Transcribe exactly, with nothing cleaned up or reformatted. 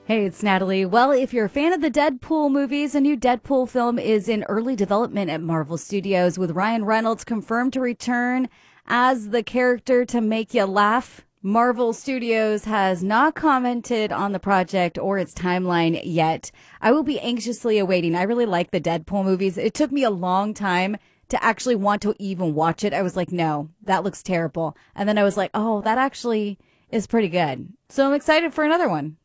Hey, it's Natalie. Well, if you're a fan of the Deadpool movies, a new Deadpool film is in early development at Marvel Studios, with Ryan Reynolds confirmed to return as the character to make you laugh. Marvel Studios has not commented on the project or its timeline yet. I will be anxiously awaiting. I really like the Deadpool movies. It took me a long time to actually want to even watch it. I was like, no, that looks terrible. And then I was like, oh, that actually is pretty good. So I'm excited for another one.